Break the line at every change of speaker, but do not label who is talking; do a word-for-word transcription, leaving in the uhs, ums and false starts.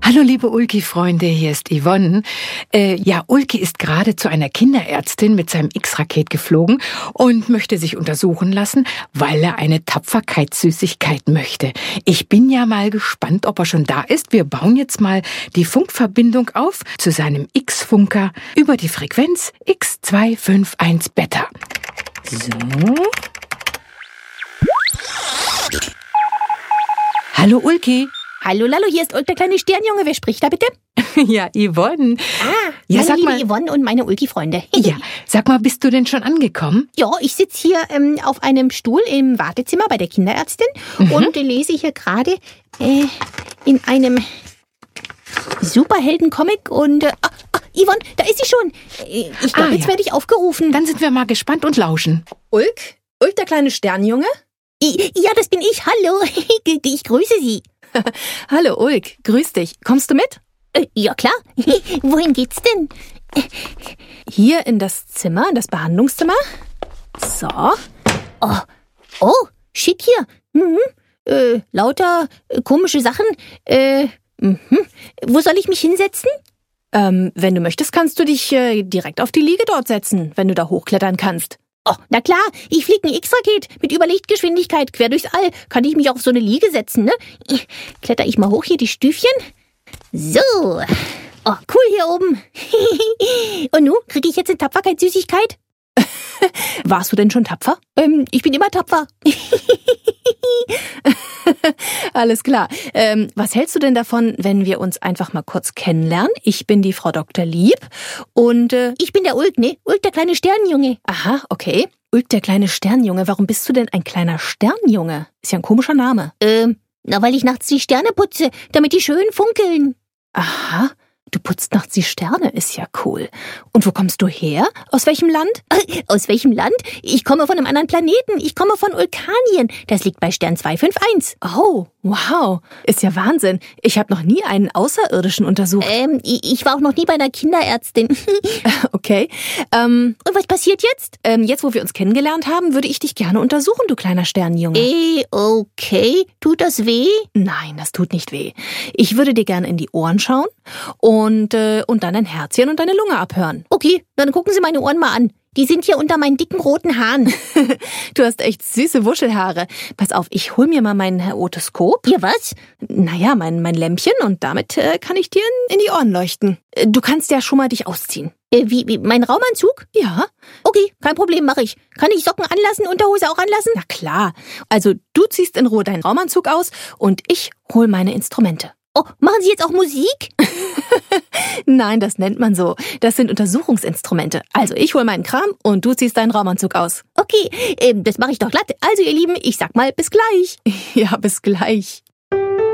Hallo liebe Ulki-Freunde, hier ist Yvonne. Äh, ja, Ulki ist gerade zu einer Kinderärztin mit seinem X-Raket geflogen und möchte sich untersuchen lassen, weil er eine Tapferkeitssüßigkeit möchte. Ich bin ja mal gespannt, ob er schon da ist. Wir bauen jetzt mal die Funkverbindung auf zu seinem X-Funker über die Frequenz X zwei fünf eins Beta. So. Hallo Ulki.
Hallo Lalo, hier ist Ulk, der kleine Sternjunge. Wer spricht da bitte?
Ja, Yvonne.
Ah,
ja,
meine
sag
liebe
mal,
Yvonne und meine Ulki-Freunde.
ja, sag mal, bist du denn schon angekommen?
Ja, ich sitze hier ähm, auf einem Stuhl im Wartezimmer bei der Kinderärztin
Mhm.
und lese hier gerade äh, in einem Superhelden-Comic und... Äh, ah, ah, Yvonne, da ist sie schon. Äh, Ich glaube,
Ah,
jetzt
ja.
werde ich aufgerufen.
Dann sind wir mal gespannt und lauschen.
Ulk? Ulk, der kleine Sternjunge?
I- Ja, das bin ich. Hallo. Ich grüße Sie.
Hallo Ulk, grüß dich. Kommst du mit?
Äh, Ja, klar. Wohin geht's denn?
Hier in das Zimmer, in das Behandlungszimmer. So.
Oh, oh, schick hier. Mhm. Äh, lauter äh, komische Sachen. Äh, mhm. Wo soll ich mich hinsetzen?
Ähm, wenn du möchtest, kannst du dich äh, direkt auf die Liege dort setzen, wenn du da hochklettern kannst.
Oh, na klar, ich fliege ein X-Raket mit Überlichtgeschwindigkeit quer durchs All. Kann ich mich auf so eine Liege setzen, ne? Kletter ich mal hoch hier die Stüfchen. So. Oh, cool hier oben. Und nun, kriege ich jetzt eine Tapferkeitssüßigkeit?
Warst du denn schon tapfer?
Ähm, ich bin immer tapfer.
Alles klar. Ähm, was hältst du denn davon, wenn wir uns einfach mal kurz kennenlernen? Ich bin die Frau Doktor Lieb und... Äh,
Ich bin der Ulk, ne? Ulk, der kleine Sternenjunge.
aha, okay. Ulk, der kleine Sternjunge. Warum bist du denn ein kleiner Sternjunge? Ist ja ein komischer Name.
Ähm, na, weil ich nachts die Sterne putze, damit die schön funkeln.
Aha, du putzt nachts die Sterne, ist ja cool. Und wo kommst du her? Aus welchem Land?
Aus welchem Land? Ich komme von einem anderen Planeten. Ich komme von Ulkanien. Das liegt bei Stern zwei fünf eins.
Oh, wow. Ist ja Wahnsinn. Ich habe noch nie einen Außerirdischen untersucht.
Ähm, ich ich war auch noch nie bei einer Kinderärztin.
Okay. Ähm,
Und was passiert jetzt?
ähm, jetzt, wo wir uns kennengelernt haben, würde ich dich gerne untersuchen, du kleiner Sternenjunge.
Eh, okay. Tut das weh?
Nein, das tut nicht weh. Ich würde dir gerne in die Ohren schauen und, äh, und dann dein Herzchen und deine Lunge abhören.
Okay, dann gucken Sie meine Ohren mal an. Die sind hier unter meinen dicken roten Haaren.
Du hast echt süße Wuschelhaare. Pass auf, ich hol mir mal mein Otoskop.
Hier was?
Naja, mein, mein Lämpchen und damit äh, kann ich dir in, in die Ohren leuchten. Äh, Du kannst ja schon mal dich ausziehen.
Äh, wie, wie, mein Raumanzug?
Ja,
Okay, kein Problem, mache ich. Kann ich Socken anlassen, Unterhose auch anlassen?
na klar. Also du ziehst in Ruhe deinen Raumanzug aus und ich hol meine Instrumente.
Oh, machen Sie jetzt auch Musik?
Nein, das nennt man so. Das sind Untersuchungsinstrumente. Also ich hol meinen Kram und du ziehst deinen Raumanzug aus.
Okay, ähm, das mache ich doch glatt. Also ihr Lieben, ich sag mal bis gleich.
Ja, bis gleich.